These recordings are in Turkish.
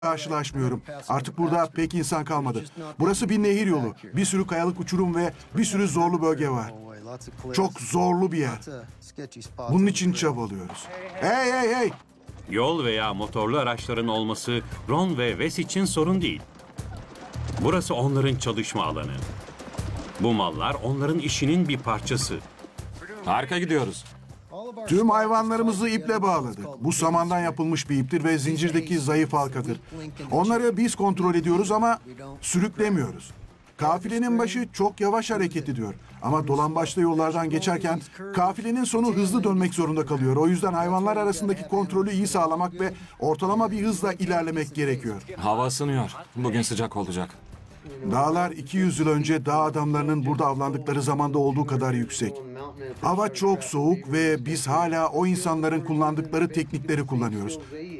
karşılaşmıyorum. Artık burada pek insan kalmadı. Burası bir nehir yolu. Bir sürü kayalık uçurum ve bir sürü zorlu bölge var. Çok zorlu bir yer. Bunun için çabalıyoruz. Hey hey hey! Yol veya motorlu araçların olması Ron ve Wes için sorun değil. Burası onların çalışma alanı. Bu mallar onların işinin bir parçası. Harika gidiyoruz. Tüm hayvanlarımızı iple bağladık. Bu samandan yapılmış bir iptir ve zincirdeki zayıf halkadır. Onları biz kontrol ediyoruz ama sürüklemiyoruz. Kafilenin başı çok yavaş hareket ediyor. Ama dolambaçlı yollardan geçerken kafilenin sonu hızlı dönmek zorunda kalıyor. O yüzden hayvanlar arasındaki kontrolü iyi sağlamak ve ortalama bir hızla ilerlemek gerekiyor. Hava ısınıyor. Bugün sıcak olacak. Dağlar 200 yıl önce dağ adamlarının burada avlandıkları zamanda olduğu kadar yüksek. Hava çok soğuk ve biz hala o insanların kullandıkları teknikleri kullanıyoruz.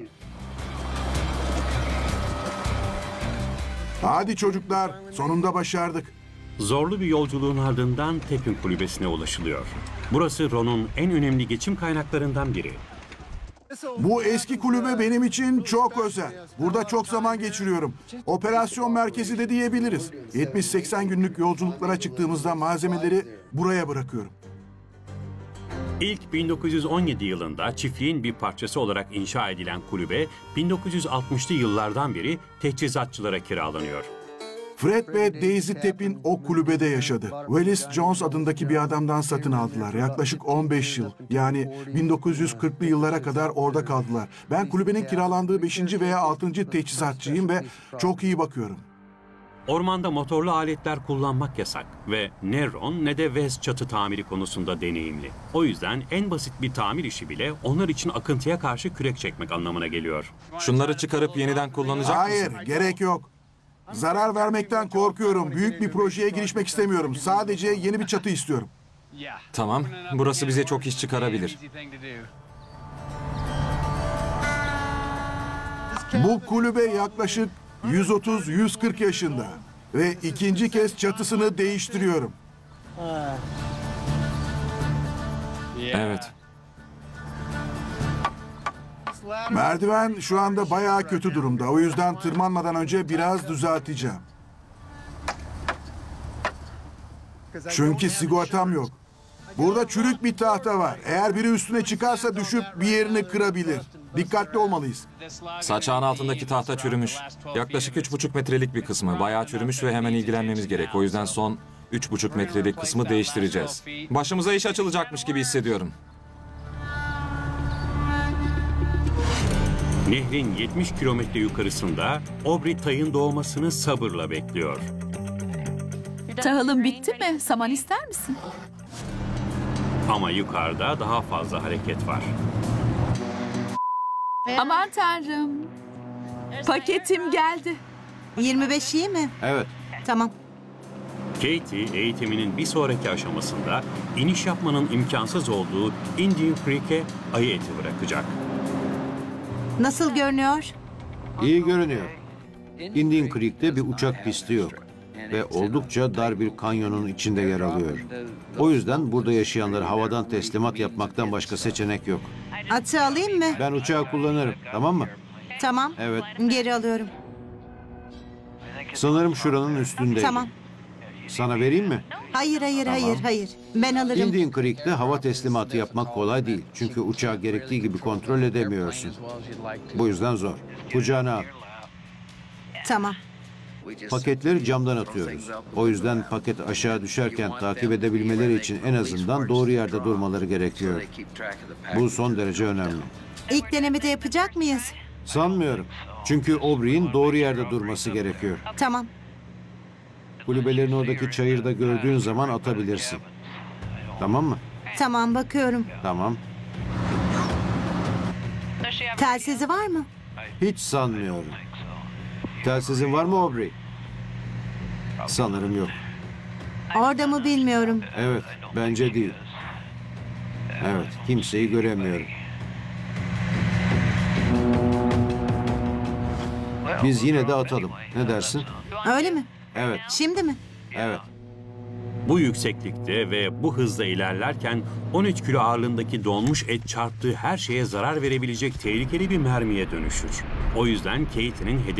Hadi çocuklar, sonunda başardık. Zorlu bir yolculuğun ardından Tepin Kulübesi'ne ulaşılıyor. Burası Ron'un en önemli geçim kaynaklarından biri. Bu eski kulübe benim için çok özel. Burada çok zaman geçiriyorum. Operasyon merkezi de diyebiliriz. 70-80 günlük yolculuklara çıktığımızda malzemeleri buraya bırakıyorum. İlk 1917 yılında çiftliğin bir parçası olarak inşa edilen kulübe 1960'lı yıllardan beri teçhizatçılara kiralanıyor. Fred ve Daisy Tepin o kulübede yaşadı. Willis Jones adındaki bir adamdan satın aldılar. Yaklaşık 15 yıl, yani 1940'lı yıllara kadar orada kaldılar. Ben kulübenin kiralandığı 5. veya 6. teçhizatçıyım ve çok iyi bakıyorum. Ormanda motorlu aletler kullanmak yasak ve ne Ron ne de Wes çatı tamiri konusunda deneyimli. O yüzden en basit bir tamir işi bile onlar için akıntıya karşı kürek çekmek anlamına geliyor. Şunları çıkarıp yeniden kullanacak Hayır, mısın? gerek yok. Zarar vermekten korkuyorum. Büyük bir projeye girişmek istemiyorum. Sadece yeni bir çatı istiyorum. Tamam, burası bize çok iş çıkarabilir. Bu kulübe yaklaşık 130-140 yaşında. Ve ikinci kez çatısını değiştiriyorum. Evet. Merdiven şu anda bayağı kötü durumda. O yüzden tırmanmadan önce biraz düzelteceğim. Çünkü sigortam yok. Burada çürük bir tahta var. Eğer biri üstüne çıkarsa düşüp bir yerini kırabilir. Dikkatli olmalıyız. Saçağın altındaki tahta çürümüş. Yaklaşık 3,5 metrelik bir kısmı. Bayağı çürümüş ve hemen ilgilenmemiz gerek. O yüzden son 3,5 metrelik kısmı değiştireceğiz. Başımıza iş açılacakmış gibi hissediyorum. Nehrin 70 kilometre yukarısında Aubrey Tay'ın doğmasını sabırla bekliyor. Tahılın bitti mi? Saman ister misin? Ama yukarıda daha fazla hareket var. Aman tanrım. Paketim geldi. 25 iyi mi? Evet. Tamam. Katie eğitiminin bir sonraki aşamasında iniş yapmanın imkansız olduğu Indian Creek'e ayı eti bırakacak. Nasıl görünüyor? İyi görünüyor. Indian Creek'te bir uçak pisti yok. Ve oldukça dar bir kanyonun içinde yer alıyor. O yüzden burada yaşayanlara havadan teslimat yapmaktan başka seçenek yok. Atı alayım mı? Ben uçağı kullanırım, tamam mı? Tamam. Evet. Geri alıyorum. Sanırım şuranın üstündeydi. Tamam. Sana vereyim mi? Hayır, hayır, hayır, hayır. Ben alırım. Indian Creek'te hava teslimatı yapmak kolay değil. Çünkü uçağı gerektiği gibi kontrol edemiyorsun. Bu yüzden zor. Kucağına al. Tamam. Paketleri camdan atıyoruz. O yüzden paket aşağı düşerken takip edebilmeleri için en azından doğru yerde durmaları gerekiyor. Bu son derece önemli. İlk denemede yapacak mıyız? Sanmıyorum. Çünkü Aubrey'in doğru yerde durması gerekiyor. Tamam. Kulübelerin oradaki çayırda gördüğün zaman atabilirsin. Tamam mı? Tamam, bakıyorum. Tamam. Telsizi var mı? Hiç sanmıyorum. Telsizin var mı Aubrey? Sanırım yok. Orada mı bilmiyorum. Evet, bence değil. Evet, kimseyi göremiyorum. Biz yine de atalım. Ne dersin? Öyle mi? Evet, Şimdi mi? evet. Bu yükseklikte ve bu hızla ilerlerken 13 kilo ağırlığındaki donmuş et çarptığı her şeye zarar verebilecek tehlikeli bir mermiye dönüşür. O yüzden Katie'nin